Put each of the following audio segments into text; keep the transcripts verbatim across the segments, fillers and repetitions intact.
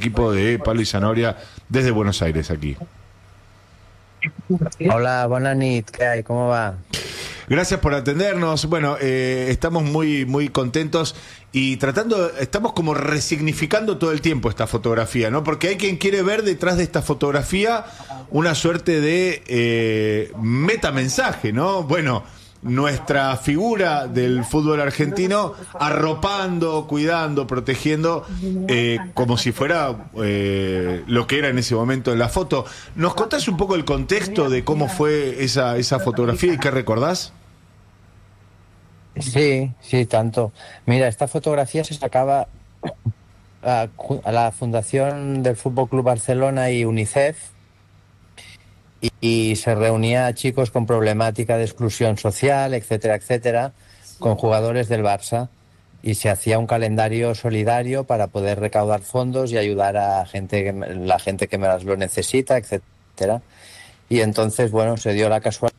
equipo de Pablo y Zanoria desde Buenos Aires aquí. Hola, buenas noches, ¿qué hay? ¿Cómo va? Gracias por atendernos. Bueno, eh, estamos muy, muy contentos y tratando, estamos como resignificando todo el tiempo esta fotografía, ¿no? Porque hay quien quiere ver detrás de esta fotografía una suerte de eh, metamensaje, ¿no? Bueno, nuestra figura del fútbol argentino arropando, cuidando, protegiendo, eh, como si fuera eh, lo que era en ese momento en la foto. ¿Nos contás un poco el contexto de cómo fue esa, esa fotografía y qué recordás? Sí, sí, tanto. Mira, esta fotografía se sacaba a, a la Fundación del Fútbol Club Barcelona y UNICEF y, y se reunía a chicos con problemática de exclusión social, etcétera, etcétera, con jugadores del Barça y se hacía un calendario solidario para poder recaudar fondos y ayudar a gente que, la gente que más lo necesita, etcétera. Y entonces, bueno, se dio la casualidad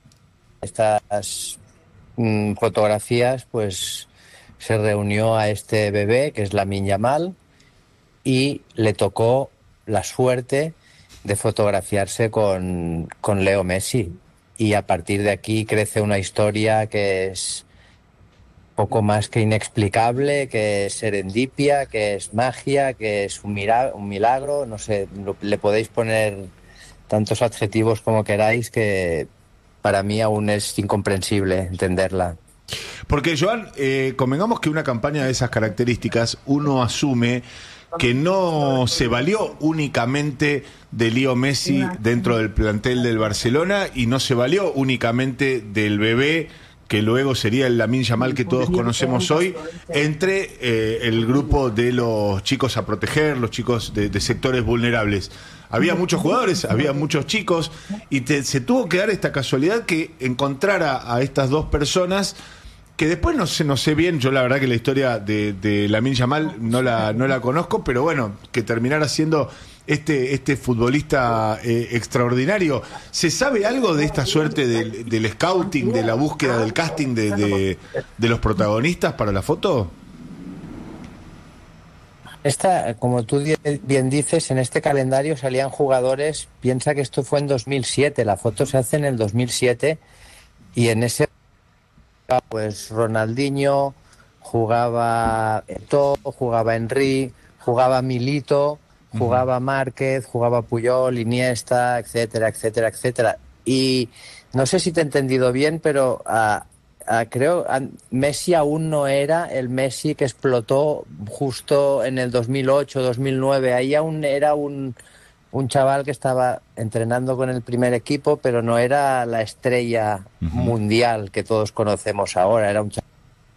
estas mm, fotografías, pues se reunió a este bebé que es Lamine Yamal y le tocó la suerte de fotografiarse con, con Leo Messi, y a partir de aquí crece una historia que es poco más que inexplicable, que es serendipia, que es magia, que es un, mira- un milagro, no sé, lo- le podéis poner tantos adjetivos como queráis, que para mí aún es incomprensible entenderla. Porque, Joan, eh, convengamos que una campaña de esas características, uno asume que no se valió únicamente de Leo Messi dentro del plantel del Barcelona y no se valió únicamente del bebé que luego sería el Lamine Yamal que todos conocemos hoy, entre eh, el grupo de los chicos a proteger, los chicos de, de sectores vulnerables. Había muchos jugadores, había muchos chicos, y te, se tuvo que dar esta casualidad que encontrara a estas dos personas que después no sé, no sé bien, yo la verdad que la historia de, de Lamine Yamal no la, no la conozco, pero bueno, que terminara siendo este, este futbolista eh, extraordinario. ¿Se sabe algo de esta suerte del, del scouting, de la búsqueda, del casting de, de, de los protagonistas para la foto? Esta, como tú bien dices, en este calendario salían jugadores, piensa que esto fue en dos mil siete, la foto se hace en el dos mil siete, y en ese pues Ronaldinho, jugaba Eto'o, jugaba Henry, jugaba Milito, jugaba Márquez, jugaba Puyol, Iniesta, etcétera, etcétera, etcétera. Y no sé si te he entendido bien, pero uh, uh, creo uh, Messi aún no era el Messi que explotó justo en el dos mil ocho, dos mil nueve. Ahí aún era un, un chaval que estaba entrenando con el primer equipo, pero no era la estrella uh-huh. mundial que todos conocemos ahora. Era un chaval.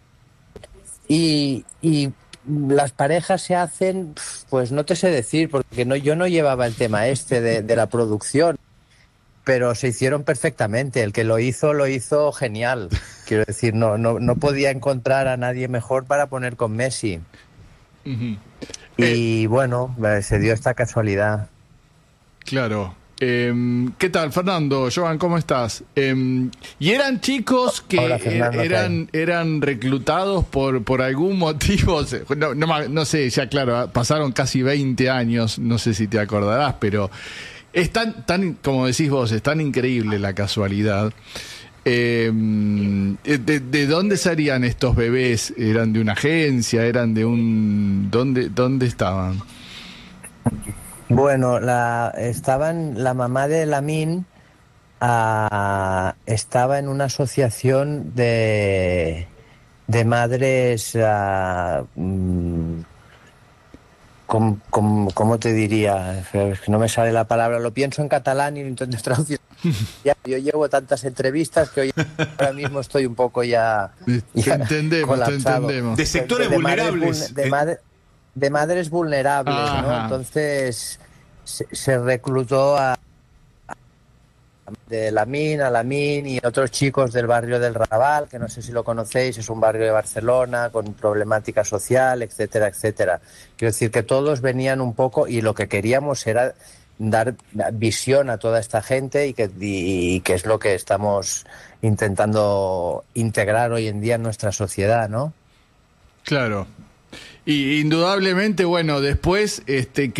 Y, y las parejas se hacen, pues no te sé decir, porque no, yo no llevaba el tema este de, de la producción, pero se hicieron perfectamente. El que lo hizo, lo hizo genial. Quiero decir, no, no, no podía encontrar a nadie mejor para poner con Messi. Uh-huh. Y eh, bueno, se dio esta casualidad. Claro. Eh, ¿Qué tal, Fernando? Joan, ¿cómo estás? Eh, y eran chicos que Hola, Fernando, eran, eran reclutados por, por algún motivo. No, no, no sé, ya claro, pasaron casi veinte años, no sé si te acordarás, pero es tan, tan, como decís vos, es tan increíble la casualidad. Eh, de, ¿De dónde salían estos bebés? ¿Eran de una agencia? ¿Eran de un...? ¿Dónde, dónde estaban? Bueno, la, estaban, la mamá de Lamine uh, estaba en una asociación de, de madres, uh, um, com, com, ¿cómo te diría? Es que no me sale la palabra, lo pienso en catalán y lo intento traducir. Ya, yo llevo tantas entrevistas que hoy ahora mismo estoy un poco ya, ya te entendemos, colapsado. Te entendemos. De sectores de, de vulnerables. Madres, de, madre, de madres vulnerables, Ajá. ¿no? Entonces se, se reclutó a de Lamine, a Lamine y otros chicos del barrio del Raval, que no sé si lo conocéis, es un barrio de Barcelona con problemática social, etcétera, etcétera. Quiero decir que todos venían un poco, y lo que queríamos era dar visión a toda esta gente, y que, y, y que es lo que estamos intentando integrar hoy en día en nuestra sociedad, ¿no? Claro. Y indudablemente, bueno, después, este,